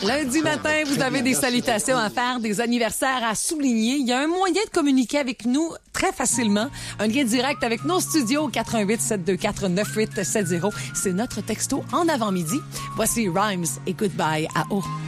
Lundi matin, vous avez des salutations à faire, des anniversaires à souligner. Il y a un moyen de communiquer avec nous très facilement. Un lien direct avec nos studios 88 724 9870. C'est notre texto en avant-midi. Voici Rhymes et Goodbye à O.